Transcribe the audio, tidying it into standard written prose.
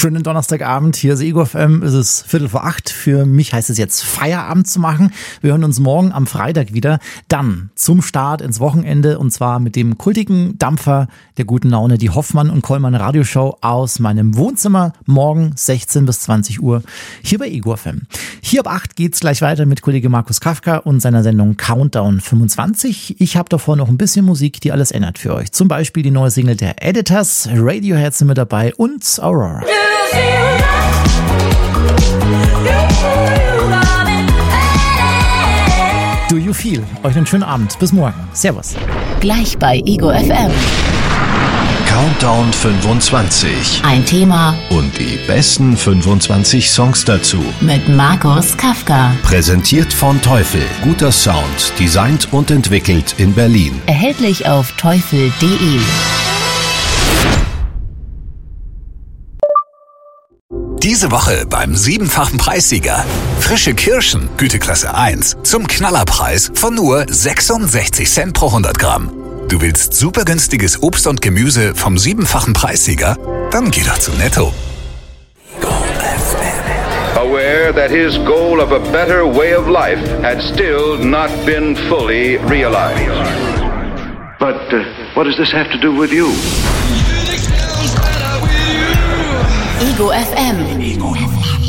Schönen Donnerstagabend, hier ist Ego FM, es ist 7:45. Für mich heißt es jetzt Feierabend zu machen. Wir hören uns morgen am Freitag wieder, dann zum Start ins Wochenende und zwar mit dem kultigen Dampfer der guten Laune, die Hoffmann und Kollmann Radioshow aus meinem Wohnzimmer, morgen 16 bis 20 Uhr hier bei Ego FM. Hier ab 8 geht's gleich weiter mit Kollege Markus Kafka und seiner Sendung Countdown 25. Ich habe davor noch ein bisschen Musik, die alles ändert für euch. Zum Beispiel die neue Single der Editors, Radiohead sind mit dabei und Aurora. Do you feel? Euch einen schönen Abend. Bis morgen. Servus. Gleich bei Ego FM. Countdown 25. Ein Thema Und die besten 25 Songs dazu. mit Markus Kafka. Präsentiert von Teufel. Guter Sound. Designt und entwickelt in Berlin. Erhältlich auf teufel.de. Diese Woche beim 7-fachen Preissieger. Frische Kirschen, Güteklasse 1, zum Knallerpreis von nur 66 Cent pro 100 Gramm. Du willst super günstiges Obst und Gemüse vom 7-fachen Preissieger? Dann geh doch zu Netto. Aware that his goal of a better way of life had still not been fully realized. But what does this have to do with you? Ego FM.